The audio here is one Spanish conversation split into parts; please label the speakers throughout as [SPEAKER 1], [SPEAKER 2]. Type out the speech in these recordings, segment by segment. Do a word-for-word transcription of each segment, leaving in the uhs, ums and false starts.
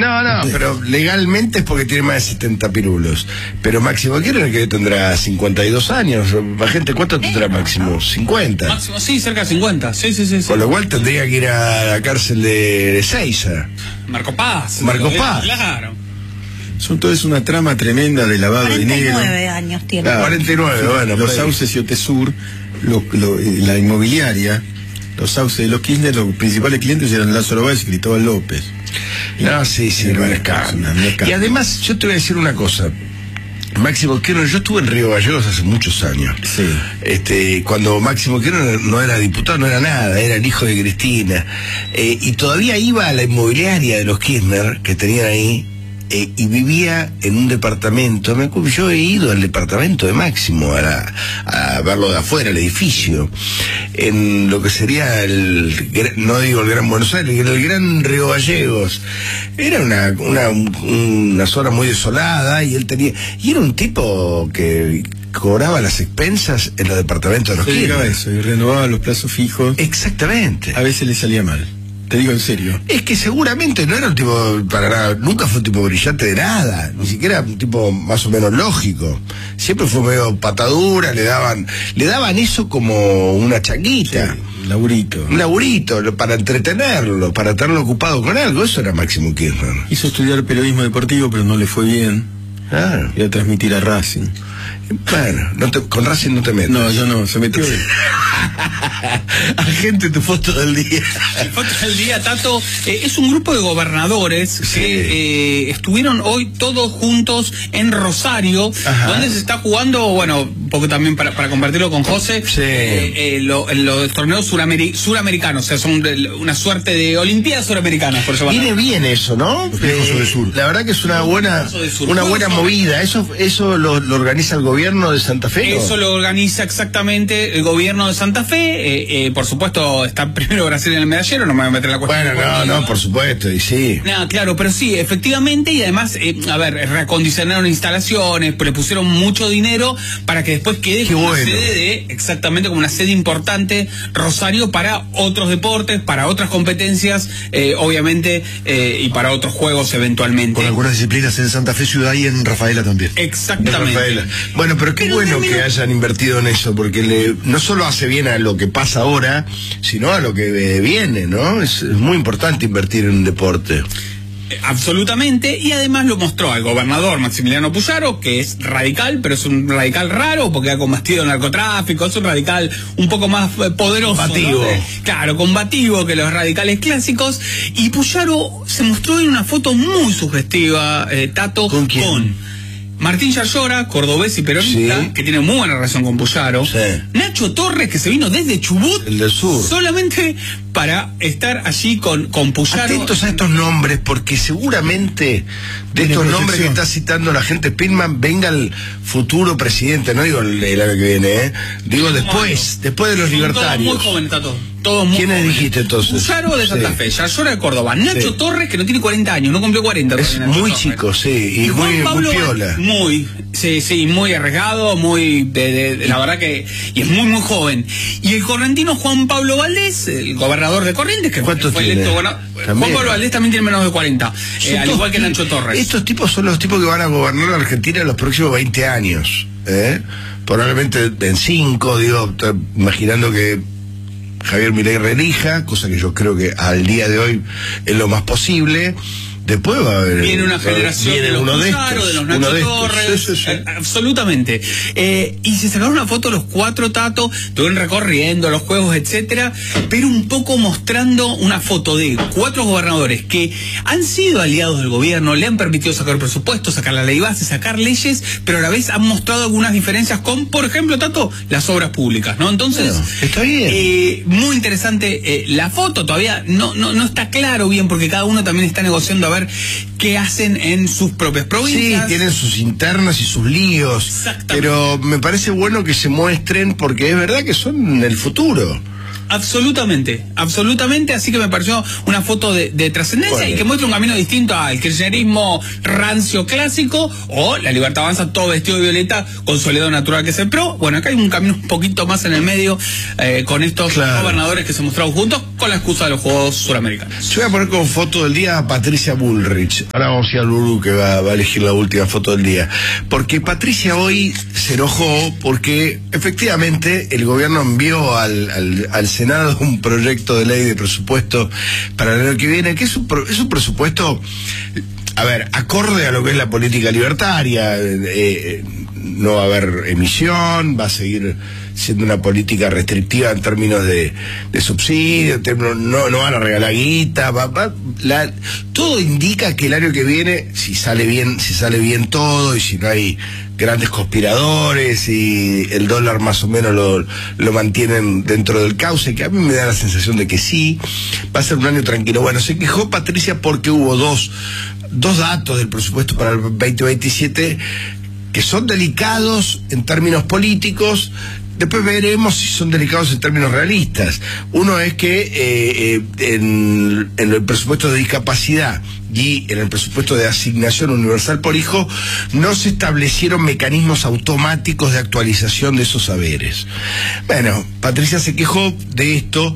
[SPEAKER 1] No, no, pero legalmente es porque tiene más de setenta pirulos. Pero Máximo Kirchner, que tendrá cincuenta y dos años. Gente, ¿cuánto tendrá Máximo? ¿cincuenta?
[SPEAKER 2] Máximo, sí, cerca de cincuenta. Sí, sí, sí. sí.
[SPEAKER 1] Con lo cual tendría que ir a la cárcel de Ezeiza.
[SPEAKER 2] Marco Paz.
[SPEAKER 1] Marco Paz.
[SPEAKER 2] Claro.
[SPEAKER 3] Son todo es una trama tremenda de lavado de dinero.
[SPEAKER 4] cuarenta y nueve años tiene.
[SPEAKER 1] Ah, cuarenta y nueve, bueno.
[SPEAKER 3] Los sauces y Otesur, lo, lo, la inmobiliaria, los sauces de los Kirchner, los principales clientes eran Lázaro Báez y Cristóbal López.
[SPEAKER 1] No, sí, sí, no es Y además, yo te voy a decir una cosa. Máximo Kirchner, yo estuve en Río Gallegos hace muchos años.
[SPEAKER 3] Sí.
[SPEAKER 1] Este, cuando Máximo Kirchner no era diputado, no era nada, era el hijo de Cristina. Eh, y todavía iba a la inmobiliaria de los Kirchner, que tenían ahí, eh, y vivía en un departamento. Me acuerdo, yo he ido al departamento de Máximo a, la, a verlo de afuera, el edificio, en lo que sería el, no digo el Gran Buenos Aires, el Gran Río Gallegos. Era una, una, una zona muy desolada, y él tenía, y era un tipo que cobraba las expensas en los departamentos de los Kirchner.
[SPEAKER 3] Eso, y renovaba los plazos fijos.
[SPEAKER 1] Exactamente.
[SPEAKER 3] A veces le salía mal. Te digo en serio.
[SPEAKER 1] Es que seguramente no era un tipo para nada, nunca fue un tipo brillante de nada, ni siquiera un tipo más o menos lógico. Siempre fue medio patadura, le daban, le daban eso como una changuita.
[SPEAKER 3] Sí, un laburito.
[SPEAKER 1] Un laburito, para entretenerlo, para tenerlo ocupado con algo. Eso era Máximo Kirchner.
[SPEAKER 3] Hizo estudiar periodismo deportivo, pero no le fue bien.
[SPEAKER 1] Claro.
[SPEAKER 3] Iba a transmitir a Racing.
[SPEAKER 1] Bueno, no te, con Racing no te metes.
[SPEAKER 3] No, yo no, se metió.
[SPEAKER 1] Agente, tu foto del día.
[SPEAKER 2] La foto del día, Tato, eh, es un grupo de gobernadores
[SPEAKER 1] sí.
[SPEAKER 2] que eh, estuvieron hoy todos juntos en Rosario,
[SPEAKER 1] Ajá.
[SPEAKER 2] donde se está jugando, bueno, un poco también para, para compartirlo con José,
[SPEAKER 1] sí.
[SPEAKER 2] eh, eh, lo, los torneos surameri suramericanos, o sea, son de, una suerte de olimpiadas suramericanas, por eso.
[SPEAKER 1] Viene bien eso, ¿no? Eh, sur. La verdad que es una buena, una buena movida. Eso, eso lo, lo organiza el gobierno de Santa Fe, ¿no?
[SPEAKER 2] Eso lo organiza exactamente el gobierno de Santa Fe. Eh, eh, por supuesto, está primero Brasil en el medallero, no me voy a meter la cuestión.
[SPEAKER 1] Bueno, no, no, por supuesto, y sí.
[SPEAKER 2] No, claro, pero sí, efectivamente, y además, eh, a ver, reacondicionaron instalaciones, le pusieron mucho dinero para que después quede
[SPEAKER 1] Qué
[SPEAKER 2] como
[SPEAKER 1] bueno.
[SPEAKER 2] una sede de, exactamente como una sede importante, Rosario, para otros deportes, para otras competencias, eh, obviamente, eh, y para otros juegos eventualmente.
[SPEAKER 5] Con algunas disciplinas en Santa Fe Ciudad y en Rafaela también.
[SPEAKER 2] Exactamente.
[SPEAKER 1] Rafaela. Bueno, pero qué
[SPEAKER 2] Pero
[SPEAKER 1] bueno
[SPEAKER 2] termino...
[SPEAKER 1] que hayan invertido en eso, porque le, no solo hace bien a lo que pasa ahora, sino a lo que eh, viene, ¿no? Es, es muy importante invertir en un deporte.
[SPEAKER 2] Absolutamente, y además lo mostró al gobernador Maximiliano Puyaro, que es radical, pero es un radical raro porque ha combatido el narcotráfico, es un radical un poco más poderoso,
[SPEAKER 1] combativo,
[SPEAKER 2] ¿no? Claro, combativo que los radicales clásicos, y Puyaro se mostró en una foto muy sugestiva, eh, Tato,
[SPEAKER 1] ¿con quién?
[SPEAKER 2] Con Martín Yarlora, cordobés y peronista, sí. que tiene muy buena relación con Puyaro.
[SPEAKER 1] Sí.
[SPEAKER 2] Nacho Torres, que se vino desde Chubut,
[SPEAKER 1] el del sur,
[SPEAKER 2] solamente para estar allí con, con Puyaro.
[SPEAKER 1] Atentos a estos nombres, porque seguramente de estos nombres que está citando la gente Spillman venga el futuro presidente, no digo el, el año que viene, ¿eh? Digo sí, después, no. después de los
[SPEAKER 2] Son
[SPEAKER 1] libertarios.
[SPEAKER 2] Todos muy jóvenes, Tato. Todos muy
[SPEAKER 1] ¿Quiénes
[SPEAKER 2] jóvenes.
[SPEAKER 1] dijiste entonces?
[SPEAKER 2] Puyaro de Santa sí. Fe, Yarlora de Córdoba, Nacho sí. Torres, que no tiene cuarenta años, no cumplió cuarenta.
[SPEAKER 1] Es muy
[SPEAKER 2] Torres.
[SPEAKER 1] chico, sí, y, y muy,
[SPEAKER 2] Pablo,
[SPEAKER 1] muy piola.
[SPEAKER 2] Muy, sí, sí, muy arriesgado, muy, de, de, de, la verdad que, y es muy, muy joven. Y el correntino Juan Pablo Valdés, el gobernador de Corrientes, que
[SPEAKER 1] ¿cuánto
[SPEAKER 2] fue
[SPEAKER 1] tiene?
[SPEAKER 2] electo, bueno, Juan Pablo Valdés también tiene menos de cuarenta, eh, al igual que Nacho Torres.
[SPEAKER 1] Estos tipos son los tipos que van a gobernar la Argentina en los próximos veinte años, ¿eh? Probablemente en cinco, digo, imaginando que Javier Milei reelija, cosa que yo creo que al día de hoy es lo más posible. Después va a haber...
[SPEAKER 2] Viene una generación
[SPEAKER 1] viene
[SPEAKER 2] de los
[SPEAKER 1] uno de
[SPEAKER 2] Puyaro,
[SPEAKER 1] estos,
[SPEAKER 2] de los
[SPEAKER 1] uno
[SPEAKER 2] Nacho
[SPEAKER 1] de
[SPEAKER 2] Torres,
[SPEAKER 1] sí, sí, sí.
[SPEAKER 2] Eh, absolutamente. Eh, y se sacaron una foto los cuatro, Tato, estuvieron recorriendo los juegos, etcétera, pero un poco mostrando una foto de cuatro gobernadores que han sido aliados del gobierno, le han permitido sacar presupuestos, sacar la ley base, sacar leyes, pero a la vez han mostrado algunas diferencias con, por ejemplo, Tato, las obras públicas, ¿no? Entonces,
[SPEAKER 1] bueno, está bien.
[SPEAKER 2] Eh, muy interesante eh, la foto, todavía no, no, no está claro bien, porque cada uno también está negociando a ver qué hacen en sus propias provincias.
[SPEAKER 1] Sí, tienen sus internas y sus líos, pero me parece bueno que se muestren porque es verdad que son el futuro.
[SPEAKER 2] Absolutamente, absolutamente, así que me pareció una foto de, de trascendencia bueno. y que muestra un camino distinto al kirchnerismo rancio clásico o la Libertad Avanza todo vestido de violeta con Soledad Natural, que es el PRO. Bueno, acá hay un camino un poquito más en el medio eh, con estos claro. gobernadores que se mostraron juntos. con la excusa de los Juegos Suramericanos.
[SPEAKER 1] Yo voy a poner como foto del día a Patricia Bullrich. Ahora vamos a ir a Lulu, que va, va a elegir la última foto del día. Porque Patricia hoy se enojó porque efectivamente el gobierno envió al, al, al Senado un proyecto de ley de presupuesto para el año que viene, que es un, es un presupuesto, a ver, acorde a lo que es la política libertaria. Eh, no va a haber emisión, va a seguir siendo una política restrictiva en términos de, de subsidio, en términos, no, no van a regalar guita, va, va, la, todo indica que el año que viene, si sale bien, si sale bien todo y si no hay grandes conspiradores y el dólar más o menos lo, lo mantienen dentro del cauce, que a mí me da la sensación de que sí, va a ser un año tranquilo. Bueno, se quejó Patricia porque hubo dos, dos datos del presupuesto para el veinte veintisiete que son delicados en términos políticos. Después veremos si son delicados en términos realistas. Uno es que eh, eh, en, en el presupuesto de discapacidad y en el presupuesto de asignación universal por hijo no se establecieron mecanismos automáticos de actualización de esos saberes. Bueno, Patricia se quejó de esto.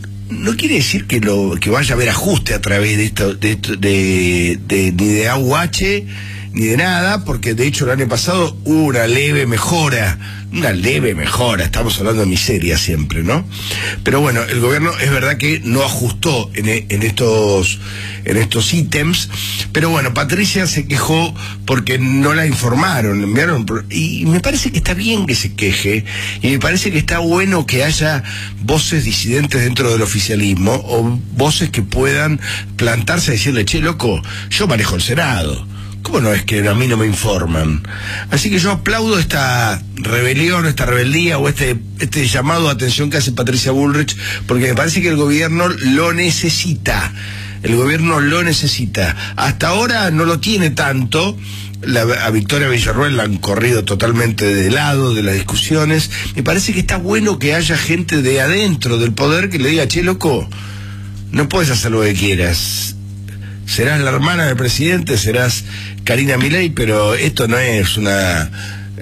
[SPEAKER 1] No quiere decir que lo que vaya a haber ajuste a través de esto, de, esto, de, de ni de A U H ni de nada, porque de hecho el año pasado hubo una leve mejora, una leve mejora, estamos hablando de miseria siempre, ¿no? Pero bueno, el gobierno es verdad que no ajustó en, en estos en estos ítems, pero bueno, Patricia se quejó porque no la informaron, enviaron, y me parece que está bien que se queje, y me parece que está bueno que haya voces disidentes dentro del oficialismo, o voces que puedan plantarse a decirle, che, loco, yo manejo el Senado. ¿Cómo no es que a mí no me informan? Así que yo aplaudo esta rebelión, esta rebeldía o este, este llamado a atención que hace Patricia Bullrich, porque me parece que el gobierno lo necesita. El gobierno lo necesita. Hasta ahora no lo tiene tanto. La, a Victoria Villarruel la han corrido totalmente de lado de las discusiones. Me parece que está bueno que haya gente de adentro del poder que le diga, che, loco, no puedes hacer lo que quieras. Serás la hermana del presidente, serás Karina Milei, pero esto no es una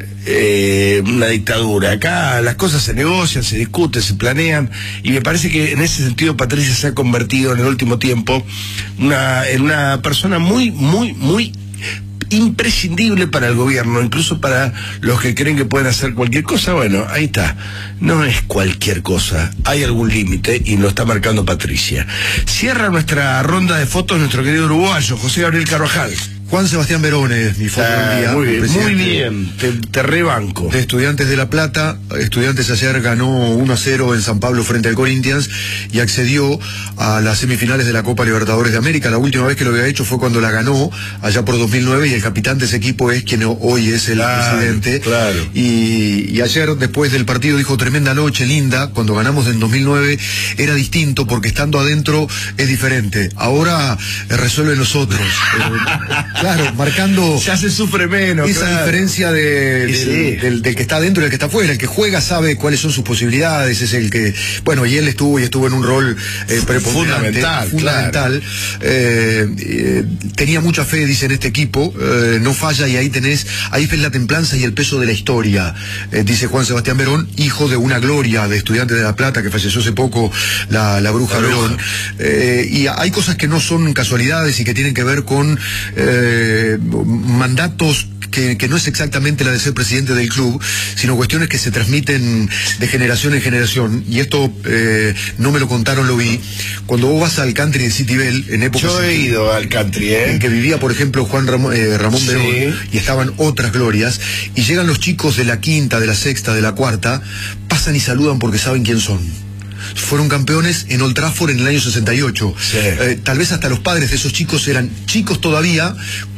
[SPEAKER 1] eh, una dictadura. Acá las cosas se negocian, se discuten, se planean, y me parece que en ese sentido Patricia se ha convertido en el último tiempo una, en una persona muy, muy, muy imprescindible para el gobierno, incluso para los que creen que pueden hacer cualquier cosa. Bueno, ahí está, no es cualquier cosa, hay algún límite y lo está marcando Patricia. Cierra nuestra ronda de fotos nuestro querido uruguayo, José Gabriel Carvajal.
[SPEAKER 5] Juan Sebastián Verón es mi foto
[SPEAKER 1] Ah,
[SPEAKER 5] del día.
[SPEAKER 1] muy bien,
[SPEAKER 5] presidente
[SPEAKER 1] muy bien, te, te rebanco.
[SPEAKER 5] de Estudiantes de La Plata. Estudiantes ayer ganó uno a cero en San Pablo frente al Corinthians y accedió a las semifinales de la Copa Libertadores de América. La última vez que lo había hecho fue cuando la ganó, allá por dos mil nueve, y el capitán de ese equipo es quien hoy es el
[SPEAKER 1] Claro,
[SPEAKER 5] presidente.
[SPEAKER 1] claro.
[SPEAKER 5] Y, y ayer, después del partido, dijo, tremenda noche, linda. Cuando ganamos en dos mil nueve era distinto porque estando adentro es diferente. Ahora eh, resuelven los otros. Eh, claro, marcando
[SPEAKER 1] Ya se sufre menos,
[SPEAKER 5] esa
[SPEAKER 1] claro.
[SPEAKER 5] diferencia de,
[SPEAKER 1] Sí,
[SPEAKER 5] del,
[SPEAKER 1] sí.
[SPEAKER 5] del, del que está dentro y del que está afuera. El que juega sabe cuáles son sus posibilidades, es el que, bueno, y él estuvo y estuvo en un rol eh, preponderante,
[SPEAKER 1] Fundamental,
[SPEAKER 5] fundamental. Eh, eh, tenía mucha fe, dice, en este equipo, eh, no falla, y ahí tenés, ahí ves la templanza y el peso de la historia, eh, dice Juan Sebastián Verón, hijo de una gloria de Estudiantes de La Plata que falleció hace poco, la, la bruja
[SPEAKER 1] La bruja.
[SPEAKER 5] Verón. Eh, y hay cosas que no son casualidades y que tienen que ver con eh, mandatos que, que no es exactamente la de ser presidente del club, sino cuestiones que se transmiten de generación en generación. Y esto eh, no me lo contaron, lo vi. Cuando vos vas al country de City Bell, en época
[SPEAKER 1] Yo he ido al country, ¿eh?
[SPEAKER 5] en que vivía, por ejemplo, Juan Ramón, eh, Ramón
[SPEAKER 1] Sí.
[SPEAKER 5] Verón, y estaban otras glorias, y llegan los chicos de la quinta, de la sexta, de la cuarta, pasan y saludan porque saben quién son. Fueron campeones en Old Trafford en el año sesenta y ocho.
[SPEAKER 1] Sí.
[SPEAKER 5] Eh, tal vez hasta los padres de esos chicos eran chicos todavía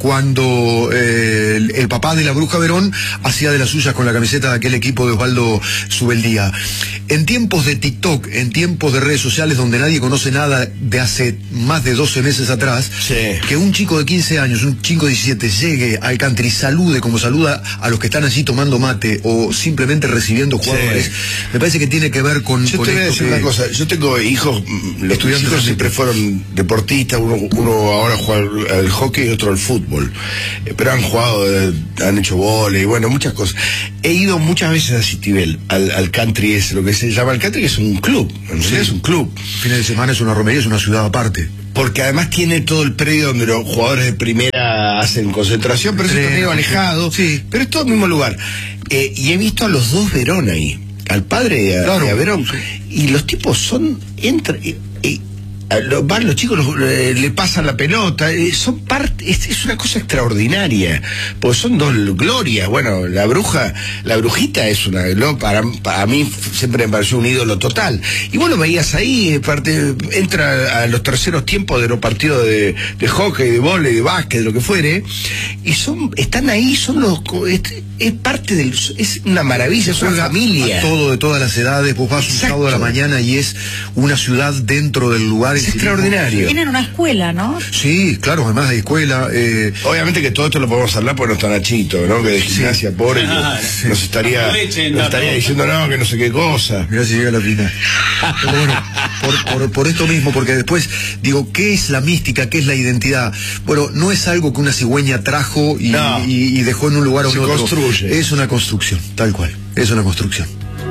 [SPEAKER 5] cuando eh, el, el papá de la Bruja Verón hacía de las suyas con la camiseta de aquel equipo de Osvaldo Subeldía. En tiempos de TikTok, en tiempos de redes sociales donde nadie conoce nada de hace más de doce meses atrás,
[SPEAKER 1] Sí.
[SPEAKER 5] que un chico de quince años, un chico de diecisiete, llegue al country y salude como saluda a los que están allí tomando mate o simplemente recibiendo jugadores,
[SPEAKER 1] Sí.
[SPEAKER 5] me parece que tiene que ver con,
[SPEAKER 1] Yo
[SPEAKER 5] con
[SPEAKER 1] te voy a
[SPEAKER 5] esto
[SPEAKER 1] decir una cosa, yo tengo hijos, los estudiantes hijos siempre fueron deportistas, uno, uno ahora juega al, al hockey y otro al fútbol, eh, pero han jugado, eh, han hecho vóley, bueno, muchas cosas. He ido muchas veces a Citibel, al, al country ese, lo que se llama el country, que es un club, en realidad sí. Es un club.
[SPEAKER 5] Fines de semana es una romería, es una ciudad aparte.
[SPEAKER 1] Porque además tiene todo el predio donde los jugadores de primera hacen concentración, pero eso está medio alejado, sí. Pero es todo el mismo lugar. Eh, y he visto a los dos Verón ahí, al padre y a, claro. y a Verón, y los tipos son, entra, eh, eh, Los, van los chicos, los, le, le pasan la pelota, eh, son parte, es, es una cosa extraordinaria, porque son dos glorias. Bueno, la bruja, la brujita es una, ¿no? para, para mí siempre me pareció un ídolo total. Y vos lo veías ahí, parte, entra a los terceros tiempos de los partidos de, de hockey, de vóley, de básquet, de lo que fuere, y son, están ahí, son los, es, es parte del, es una maravilla, es una familia.
[SPEAKER 5] A todo, de todas las edades, vos vas un sábado a la mañana y es una ciudad dentro del lugar.
[SPEAKER 1] Es extraordinario.
[SPEAKER 4] Tienen una escuela, ¿no?
[SPEAKER 5] Sí, claro, además hay escuela. Eh...
[SPEAKER 1] Obviamente que todo esto lo podemos hablar porque no está Nachito, ¿no? Que de gimnasia, sí. Pobre, ah, sí. nos estaría, nos estaría diciendo no, que no sé qué cosa.
[SPEAKER 5] Mirá si llega la final. Pero bueno, por, por, por esto mismo, porque después digo, ¿qué es la mística? ¿Qué es la identidad? Bueno, no es algo que una cigüeña trajo y, no. y, y dejó en un lugar o en otro.
[SPEAKER 1] Construye.
[SPEAKER 5] Es una construcción, tal cual. Es una construcción.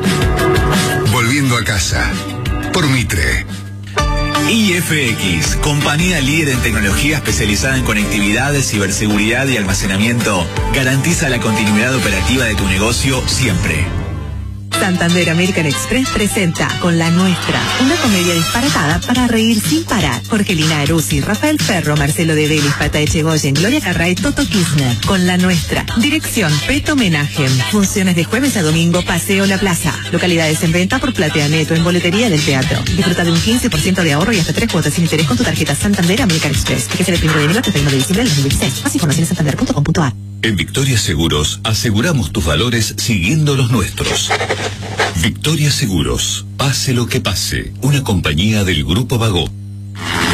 [SPEAKER 6] Volviendo a casa, por Mitre.
[SPEAKER 7] I F X, compañía líder en tecnología especializada en conectividad, ciberseguridad y almacenamiento, garantiza la continuidad operativa de tu negocio siempre.
[SPEAKER 8] Santander American Express presenta Con la Nuestra, una comedia disparatada para reír sin parar. Jorgelina Aruzzi, Rafael Ferro, Marcelo de Vélez, Pata Echegoyen, Gloria Carray, Toto Kirchner. Con la Nuestra. Dirección Peto Homenaje. Funciones de jueves a domingo, Paseo La Plaza. Localidades en venta por Platea Neto en boletería del teatro. Disfruta de un quince por ciento de ahorro y hasta tres cuotas sin interés con tu tarjeta Santander American Express. Que es el primero de enero al treinta y uno de diciembre del dos mil dieciséis. Más información en santander punto com punto a r.
[SPEAKER 6] En Victoria Seguros aseguramos tus valores siguiendo los nuestros. Victoria Seguros, pase lo que pase, una compañía del Grupo Bagó.